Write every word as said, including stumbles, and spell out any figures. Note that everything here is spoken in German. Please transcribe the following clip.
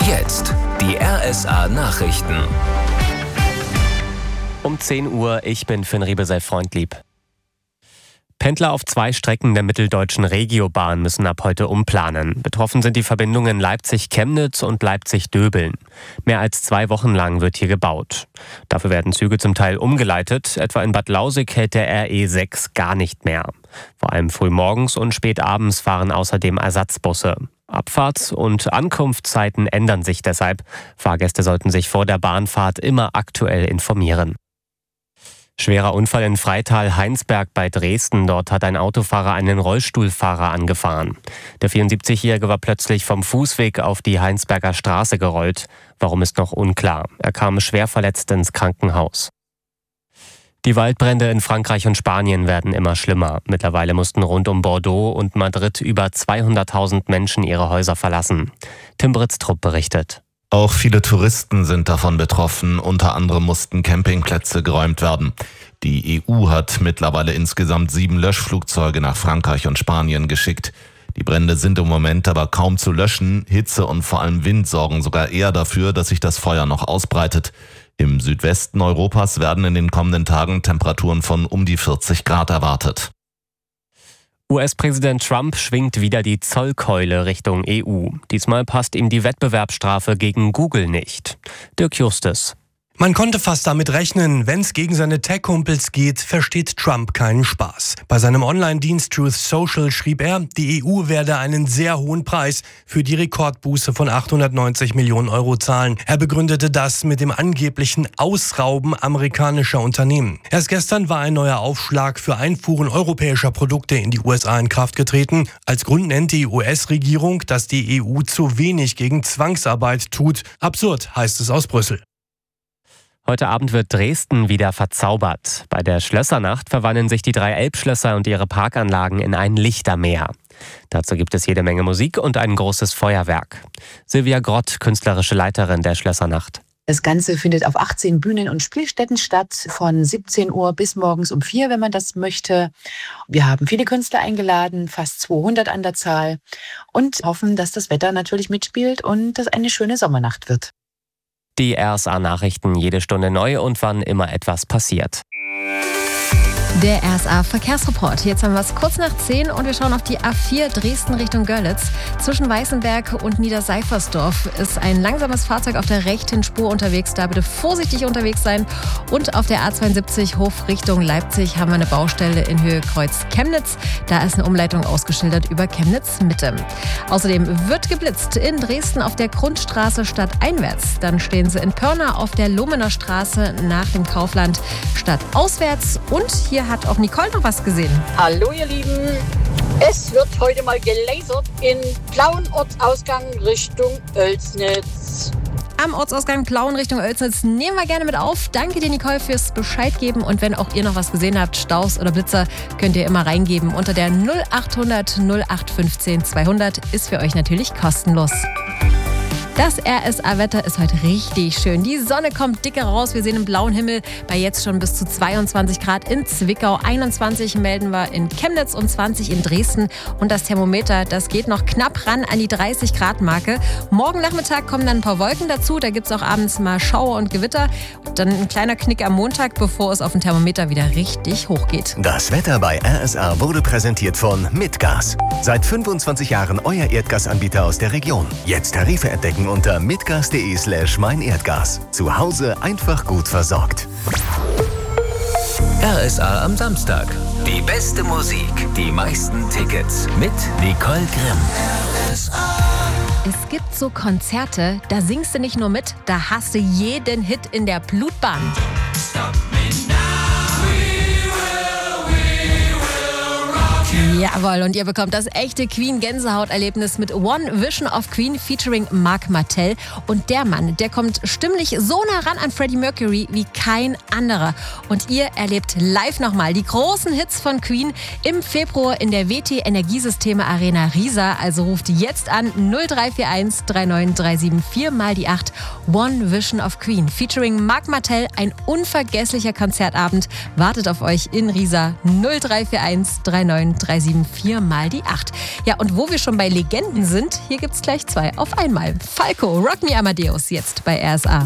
Jetzt die R S A-Nachrichten. Um zehn Uhr, ich bin Finn Riebesell-Freundlieb. Pendler auf zwei Strecken der mitteldeutschen Regiobahn müssen ab heute umplanen. Betroffen sind die Verbindungen Leipzig-Chemnitz und Leipzig-Döbeln. Mehr als zwei Wochen lang wird hier gebaut. Dafür werden Züge zum Teil umgeleitet. Etwa in Bad Lausick hält der R E sechs gar nicht mehr. Vor allem frühmorgens und spät abends fahren außerdem Ersatzbusse. Abfahrts- und Ankunftszeiten ändern sich deshalb. Fahrgäste sollten sich vor der Bahnfahrt immer aktuell informieren. Schwerer Unfall in Freital-Heinsberg bei Dresden. Dort hat ein Autofahrer einen Rollstuhlfahrer angefahren. Der vierundsiebzigjährige war plötzlich vom Fußweg auf die Heinsberger Straße gerollt. Warum ist noch unklar. Er kam schwer verletzt ins Krankenhaus. Die Waldbrände in Frankreich und Spanien werden immer schlimmer. Mittlerweile mussten rund um Bordeaux und Madrid über zweihunderttausend Menschen ihre Häuser verlassen. Tim Britztrup berichtet. Auch viele Touristen sind davon betroffen. Unter anderem mussten Campingplätze geräumt werden. Die E U hat mittlerweile insgesamt sieben Löschflugzeuge nach Frankreich und Spanien geschickt. Die Brände sind im Moment aber kaum zu löschen. Hitze und vor allem Wind sorgen sogar eher dafür, dass sich das Feuer noch ausbreitet. Im Südwesten Europas werden in den kommenden Tagen Temperaturen von um die vierzig Grad erwartet. U S-Präsident Trump schwingt wieder die Zollkeule Richtung E U. Diesmal passt ihm die Wettbewerbsstrafe gegen Google nicht. Dirk Justus. Man konnte fast damit rechnen, wenn es gegen seine Tech-Kumpels geht, versteht Trump keinen Spaß. Bei seinem Online-Dienst Truth Social schrieb er, die E U werde einen sehr hohen Preis für die Rekordbuße von achthundertneunzig Millionen Euro zahlen. Er begründete das mit dem angeblichen Ausrauben amerikanischer Unternehmen. Erst gestern war ein neuer Aufschlag für Einfuhren europäischer Produkte in die U S A in Kraft getreten. Als Grund nennt die U S-Regierung, dass die E U zu wenig gegen Zwangsarbeit tut. Absurd, heißt es aus Brüssel. Heute Abend wird Dresden wieder verzaubert. Bei der Schlössernacht verwandeln sich die drei Elbschlösser und ihre Parkanlagen in ein Lichtermeer. Dazu gibt es jede Menge Musik und ein großes Feuerwerk. Silvia Grott, künstlerische Leiterin der Schlössernacht. Das Ganze findet auf achtzehn Bühnen und Spielstätten statt, von siebzehn Uhr bis morgens um vier, wenn man das möchte. Wir haben viele Künstler eingeladen, fast zweihundert an der Zahl, und hoffen, dass das Wetter natürlich mitspielt und dass eine schöne Sommernacht wird. Die R S A-Nachrichten jede Stunde neu und wann immer etwas passiert. Der R S A-Verkehrsreport. Jetzt haben wir es kurz nach zehn und wir schauen auf die A vier Dresden Richtung Görlitz. Zwischen Weißenberg und Niederseifersdorf ist ein langsames Fahrzeug auf der rechten Spur unterwegs. Da bitte vorsichtig unterwegs sein. Und auf der A zweiundsiebzig Hof Richtung Leipzig haben wir eine Baustelle in Höhe Kreuz Chemnitz. Da ist eine Umleitung ausgeschildert über Chemnitz Mitte. Außerdem wird geblitzt in Dresden auf der Grundstraße stadteinwärts. Dann stehen sie in Pörna auf der Lomener Straße nach dem Kaufland stadtauswärts. Und hier hat auch Nicole noch was gesehen. Hallo ihr Lieben, es wird heute mal gelasert in blauen Ortsausgang Richtung Oelsnitz. Am Ortsausgang Plauen Richtung Oelsnitz nehmen wir gerne mit auf. Danke dir, Nicole, fürs Bescheid geben. Und wenn auch ihr noch was gesehen habt, Staus oder Blitzer, könnt ihr immer reingeben. Unter der null achthundert null acht fünfzehn zweihundert ist für euch natürlich kostenlos. Das R S A-Wetter ist heute richtig schön. Die Sonne kommt dicker raus. Wir sehen einen blauen Himmel bei jetzt schon bis zu zweiundzwanzig Grad in Zwickau. einundzwanzig melden wir in Chemnitz und zwanzig in Dresden. Und das Thermometer, das geht noch knapp ran an die dreißig Grad Marke. Morgen Nachmittag kommen dann ein paar Wolken dazu. Da gibt es auch abends mal Schauer und Gewitter. Dann ein kleiner Knick am Montag, bevor es auf dem Thermometer wieder richtig hoch geht. Das Wetter bei R S A wurde präsentiert von Mitgas. Seit fünfundzwanzig Jahren euer Erdgasanbieter aus der Region. Jetzt Tarife entdecken unter mitgas.de slash mein Erdgas. Zu Hause einfach gut versorgt. R S A am Samstag. Die beste Musik, die meisten Tickets mit Nicole Grimm. R S A. Es gibt so Konzerte, da singst du nicht nur mit, da hast du jeden Hit in der Blutbahn. Stop me now. Jawohl, und ihr bekommt das echte Queen-Gänsehaut-Erlebnis mit One Vision of Queen featuring Mark Martell. Und der Mann, der kommt stimmlich so nah ran an Freddie Mercury wie kein anderer. Und ihr erlebt live nochmal die großen Hits von Queen im Februar in der W T Energiesysteme Arena Riesa. Also ruft jetzt an null drei vier eins drei neun drei sieben vier mal die acht. One Vision of Queen featuring Mark Martell. Ein unvergesslicher Konzertabend wartet auf euch in Riesa. null drei vier eins drei neun drei sieben sieben vier mal die acht. Ja, und wo wir schon bei Legenden sind, hier gibt's gleich zwei auf einmal. Falco, Rock Me Amadeus, jetzt bei R S A.